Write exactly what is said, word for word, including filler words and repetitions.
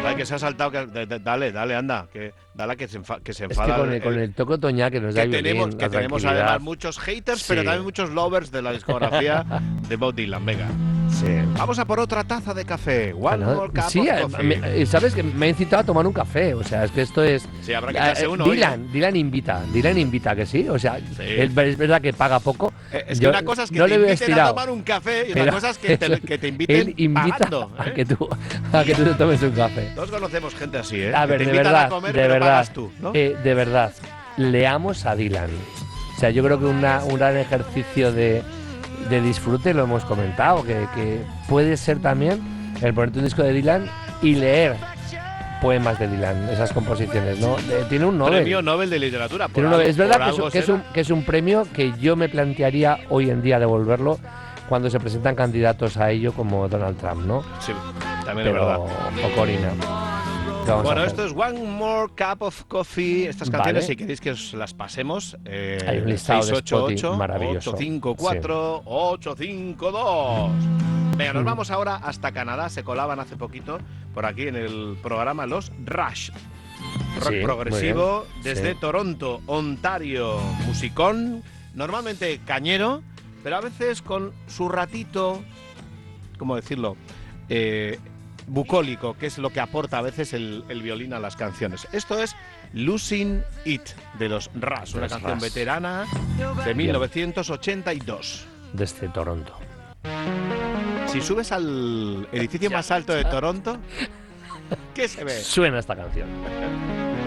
Ay, que se ha saltado. Que, de, de, dale, dale, anda. Que, dale, que se, enfa, que se enfada. Es que con el, el, con el toque otoñal que nos da que violín, tenemos, que tenemos además muchos haters, sí. pero también muchos lovers de la discografía de Bob Dylan. Venga. Sí. Vamos a por otra taza de café. One bueno, more cup sí, of coffee. Me, sabes que me ha incitado a tomar un café. O sea, es que esto es. Sí, habrá que echarse uno. Dylan, hoy, ¿eh? Dylan invita. Dylan invita, que sí. O sea, sí. Es, es verdad que paga poco. Eh, es que Yo, una cosa es que no te inviten a tomar un café y otra cosa es que te, que te inviten él invita pagando, ¿eh? a que tú a que tú te tomes un café. Todos conocemos gente así, ¿eh? A ver, que te de invitan verdad, a comer, de pero verdad, pagas tú, ¿no? eh, de verdad, leamos a Dylan. O sea, yo creo que una, un gran ejercicio de, de disfrute, lo hemos comentado, que, que puede ser también el ponerte un disco de Dylan y leer poemas de Dylan, esas composiciones, ¿no? De, tiene un Nobel. Premio Nobel de Literatura. Tiene un Nobel. Es verdad que es, que, es un, que es un premio que yo me plantearía hoy en día devolverlo cuando se presentan candidatos a ello como Donald Trump, ¿no? Sí, también Pero, es verdad. O Corina. Bueno, esto es One More Cup of Coffee. Estas canciones, vale. Si queréis que os las pasemos, eh, hay un listado seis ocho ocho, de Spotify maravilloso. ocho cinco cuatro, sí. ocho cinco dos. Venga, nos mm. vamos ahora hasta Canadá. Se colaban hace poquito por aquí en el programa los Rush. Rock sí, progresivo desde sí. Toronto, Ontario. Musicón, normalmente cañero, pero a veces con su ratito, ¿cómo decirlo? Eh... bucólico, que es lo que aporta a veces el, el violín a las canciones. Esto es Losing It de los Rush, una los canción Rush. veterana de mil novecientos ochenta y dos. Desde Toronto. Si subes al edificio más alto de Toronto, ¿qué se ve? Suena esta canción.